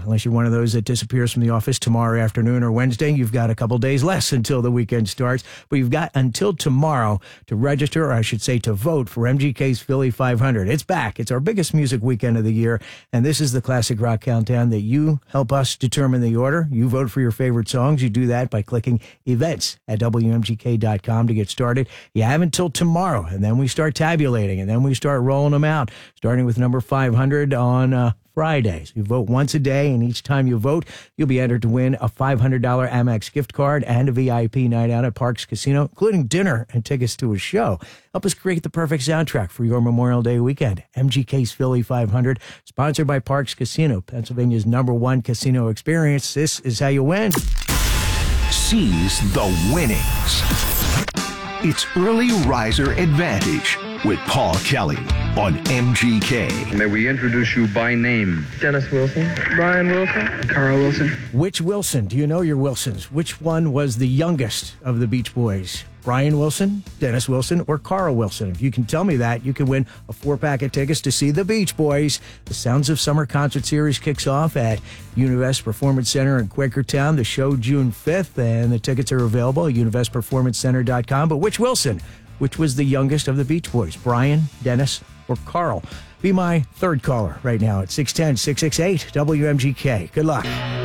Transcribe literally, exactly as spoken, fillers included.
unless you're one of those that disappears from the office tomorrow afternoon or Wednesday. You've got a couple days less until the weekend starts, but you've got until tomorrow to register, or I should say to vote for M G K's Philly five hundred. It's back. It's our biggest music weekend of the year, and this is the Classic Rock Countdown that you help us determine the order. You vote for your favorite songs. You do that by clicking events at W M G K dot com to get started. You have until tomorrow, and then we start tabulating, and then we start rolling them out, starting with number five hundred on uh, Fridays. You vote once a day, and each time you vote, you'll be entered to win a five hundred dollars Amex gift card and a V I P night out at Parks Casino, including dinner and tickets to a show. Help us create the perfect soundtrack for your Memorial Day weekend. M G K's Philly five hundred, sponsored by Parks Casino, Pennsylvania's number one casino experience. This is how you win. Seize the winnings. It's Early Riser Advantage with Paul Kelly on M G K. May we introduce you by name? Dennis Wilson, Brian Wilson, Carl Wilson. Which Wilson? Do you know your Wilsons? Which one was the youngest of the Beach Boys? Brian Wilson, Dennis Wilson, or Carl Wilson? If you can tell me that, you can win a four-pack of tickets to see the Beach Boys. The Sounds of Summer concert series kicks off at Univest Performance Center in Quakertown. The show June fifth, and the tickets are available at univest performance center dot com. But which Wilson? Which was the youngest of the Beach Boys? Brian, Dennis, or Carl? Be my third caller right now at six one zero, six six eight, W M G K. Good luck.